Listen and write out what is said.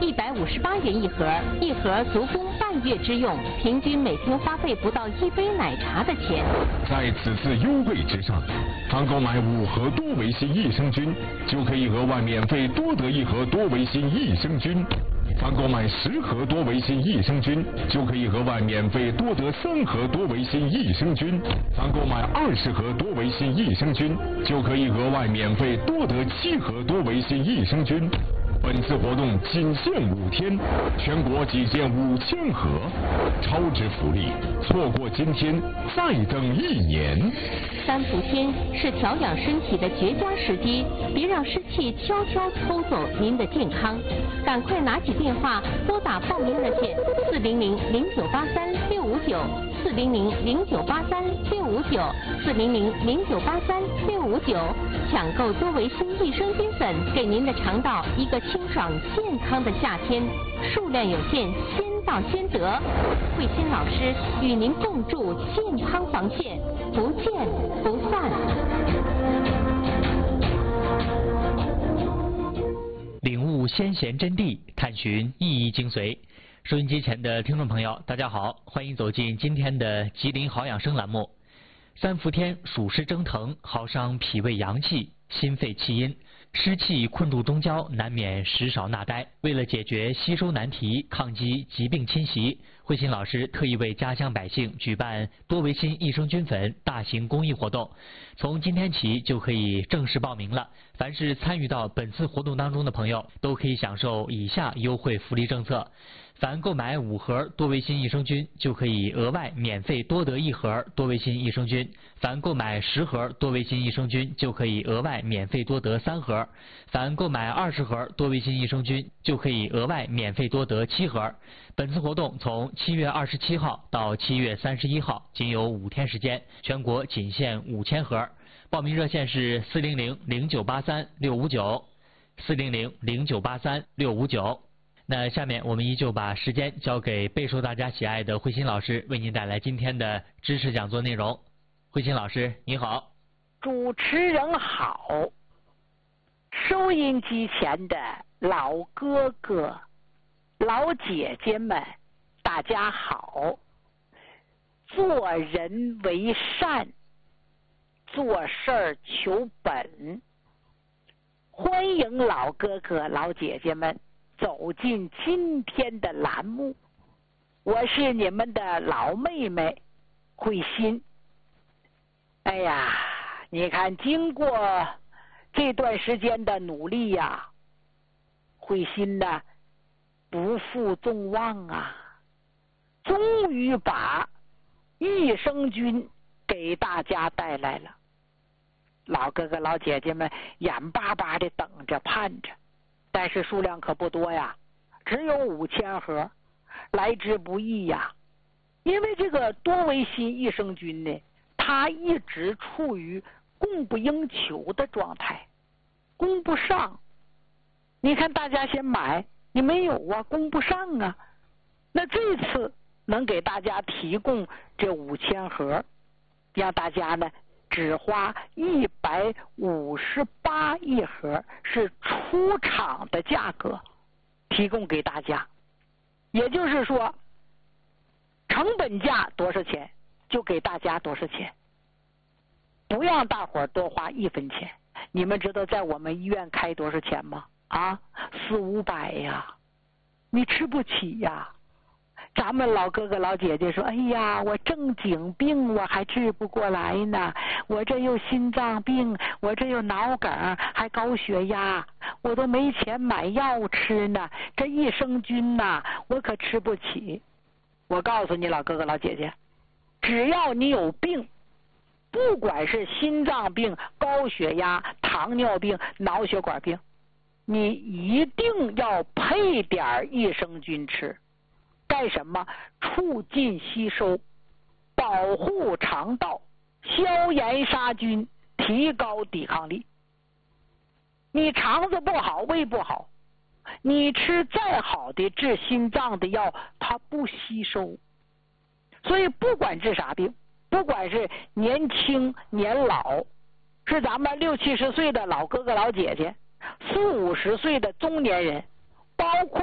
158元一盒，一盒足供半月之用，平均每天花费不到1杯奶茶的钱。 在此次优惠之上，凡购买5盒多维新益生菌，就可以额外免费多得1盒多维新益生菌。凡购买10盒多维新益生菌，就可以额外免费多得3盒多维新益生菌。凡购买20盒多维新益生菌，就可以额外免费多得7盒多维新益生菌。本次活动仅限5天，全国仅限5000盒，超值福利，错过今天再等1年。 3伏天是调养身体的绝佳时机，别让湿气悄悄偷走您的健康。赶快拿起电话拨打报名热线400-0983-659，400-0983-659，400-0983-659，抢购多维新益生菌粉，给您的肠道一个清爽健康的夏天。数量有限，先到先得。慧心老师与您共筑健康防线，不见不散。 领悟先贤真谛，探寻意义精髓。收音机前的听众朋友，大家好，欢迎走进今天的吉林好养生栏目。3伏天暑湿蒸腾，耗伤脾胃阳气，心肺气阴，湿气困住中焦，难免食少纳呆。为了解决吸收难题，抗击疾病侵袭，慧心老师特意为家乡百姓举办多维新益生菌粉大型公益活动，从今天起就可以正式报名了。凡是参与到本次活动当中的朋友，都可以享受以下优惠福利政策：凡购买5盒多维新益生菌，就可以额外免费多得1盒多维新益生菌；凡购买10盒多维新益生菌，就可以额外免费多得3盒；凡购买20盒多维新益生菌，就可以额外免费多得7盒。本次活动从7月27号到7月31号，仅有5天时间，全国仅限5000盒。报名热线是400-0983-659，400-0983-659。那下面我们依旧把时间交给备受大家喜爱的慧心老师，为您带来今天的知识讲座内容。慧心老师，你好。 主持人好，收音机前的老哥哥、老姐姐们，大家好。做人为善，做事儿求本。欢迎老哥哥、老姐姐们走进今天的栏目，我是你们的老妹妹慧心。哎呀，你看经过这段时间的努力呀，慧心呢不负众望啊，终于把益生菌给大家带来了。老哥哥老姐姐们眼巴巴的等着盼着，但是数量可不多呀，只有5000盒，来之不易呀。因为这个多维新益生菌呢，它一直处于供不应求的状态，供不上。你看大家先买，你没有啊，供不上啊。那这次能给大家提供这5000盒，让大家呢只花158一盒，是出厂的价格提供给大家。也就是说，成本价多少钱就给大家多少钱，不让大伙儿多花1分钱。你们知道在我们医院开多少钱吗？啊，400-500呀，你吃不起呀。咱们老哥哥老姐姐说，哎呀，我正经病我还治不过来呢，我这又心脏病，我这又脑梗，还高血压，我都没钱买药吃呢，这益生菌呐，我可吃不起。我告诉你老哥哥老姐姐，只要你有病，不管是心脏病、高血压、糖尿病、脑血管病，你一定要配点益生菌吃。干什么？促进吸收，保护肠道，消炎杀菌，提高抵抗力。你肠子不好，胃不好，你吃再好的治心脏的药，它不吸收。所以不管治啥病，不管是年轻年老，是咱们60-70岁的老哥哥老姐姐，40-50岁的中年人，